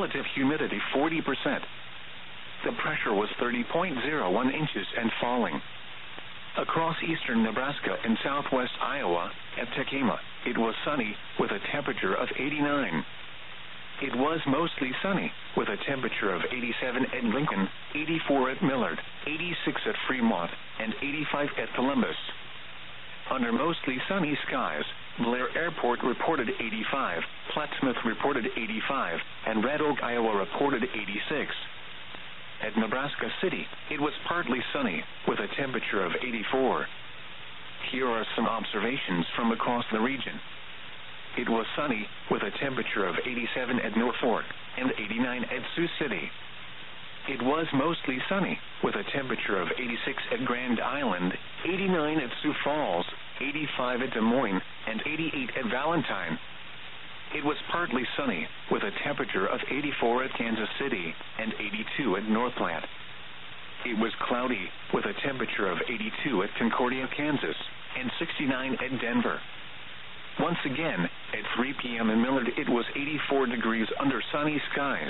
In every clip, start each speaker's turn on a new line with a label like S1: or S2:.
S1: relative humidity 40%. The pressure was 30.01 inches and falling. Across eastern Nebraska and southwest Iowa, at Tekema, it was sunny, with a temperature of 89. It was mostly sunny, with a temperature of 87 at Lincoln, 84 at Millard, 86 at Fremont, and 85 at Columbus. Under mostly sunny skies, Blair Airport reported 85, Plattsmouth reported 85, and Red Oak, Iowa reported 86. At Nebraska City, it was partly sunny, with a temperature of 84. Here are some observations from across the region. It was sunny, with a temperature of 87 at Norfolk, and 89 at Sioux City. It was mostly sunny, with a temperature of 86 at Grand Island, 89 at Sioux Falls, 85 at Des Moines, and 88 at Valentine. It was partly sunny, with a temperature of 84 at Kansas City, and 82 at North Platte. It was cloudy, with a temperature of 82 at Concordia, Kansas, and 69 at Denver. Once again, at 3 p.m. in Millard, it was 84 degrees under sunny skies.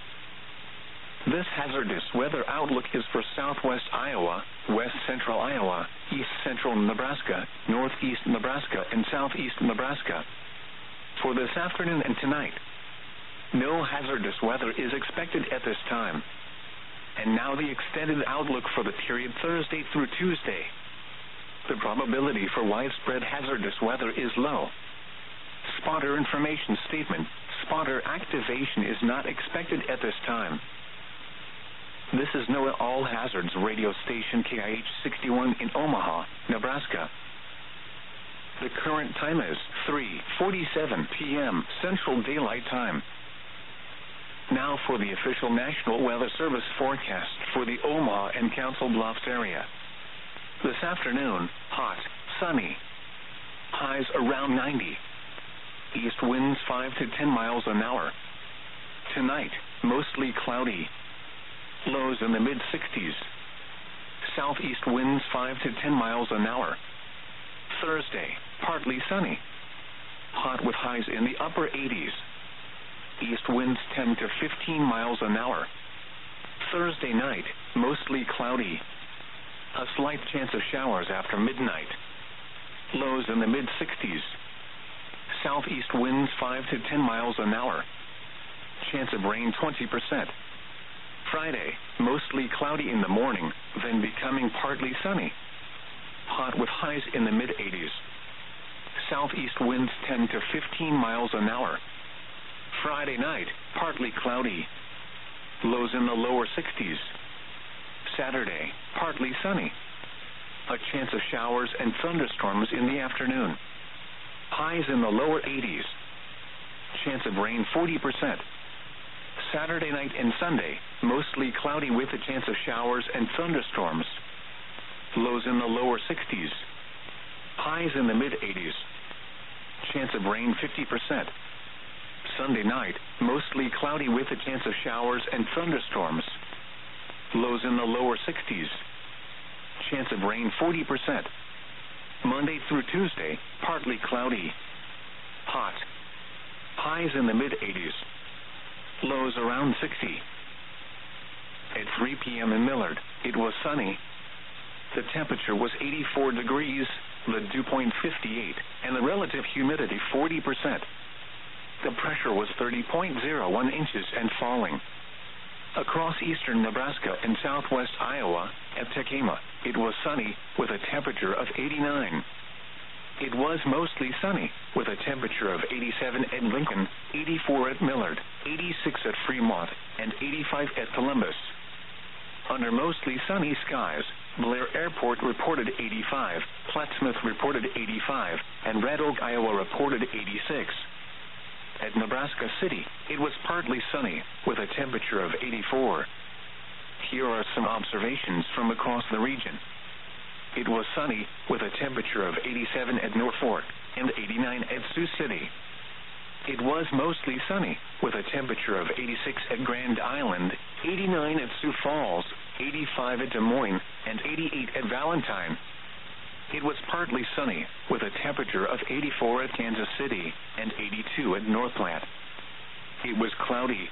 S1: This hazardous weather outlook is for southwest Iowa, west central Iowa, east central Nebraska, northeast Nebraska, and southeast Nebraska. For this afternoon and tonight, no hazardous weather is expected at this time. And now the extended outlook for the period Thursday through Tuesday. The probability for widespread hazardous weather is low. Spotter information statement: spotter activation is not expected at this time. This is NOAA All Hazards radio station KIH 61 in Omaha, Nebraska. The current time is 3:47 p.m. Central Daylight Time. Now for the official National Weather Service forecast for the Omaha and Council Bluffs area. This afternoon, hot, sunny. Highs around 90. East winds 5 to 10 miles an hour. Tonight, mostly cloudy. Lows in the mid-60s. Southeast winds 5 to 10 miles an hour. Thursday, partly sunny. Hot with highs in the upper 80s. East winds 10 to 15 miles an hour. Thursday night, mostly cloudy. A slight chance of showers after midnight. Lows in the mid-60s. Southeast winds 5 to 10 miles an hour. Chance of rain 20%. Friday, mostly cloudy in the morning, then becoming partly sunny. Hot with highs in the mid-80s. Southeast winds 10 to 15 miles an hour. Friday night, partly cloudy. Lows in the lower 60s. Saturday, partly sunny. A chance of showers and thunderstorms in the afternoon. Highs in the lower 80s. Chance of rain 40%. Saturday night and Sunday, mostly cloudy with a chance of showers and thunderstorms. Lows in the lower 60s. Highs in the mid-80s. Chance of rain 50%. Sunday night, mostly cloudy with a chance of showers and thunderstorms. Lows in the lower 60s. Chance of rain 40%. Monday through Tuesday, partly cloudy. Hot. Highs in the mid-80s. Lows around 60. At 3 p.m. in Millard, it was sunny. The temperature was 84 degrees, the dew point 58, and the relative humidity 40%. The pressure was 30.01 inches and falling. Across eastern Nebraska and southwest Iowa, at Tekema, it was sunny, with a temperature of 89. It was mostly sunny, with a temperature of 87 at Lincoln, 84 at Millard, 86 at Fremont, and 85 at Columbus. Under mostly sunny skies, Blair Airport reported 85, Plattsmouth reported 85, and Red Oak, Iowa reported 86. At Nebraska City, it was partly sunny, with a temperature of 84. Here are some observations from across the region. It was sunny, with a temperature of 87 at Norfolk, and 89 at Sioux City. It was mostly sunny, with a temperature of 86 at Grand Island, 89 at Sioux Falls, 85 at Des Moines, and 88 at Valentine. It was partly sunny, with a temperature of 84 at Kansas City, and 82 at North Platte. It was cloudy,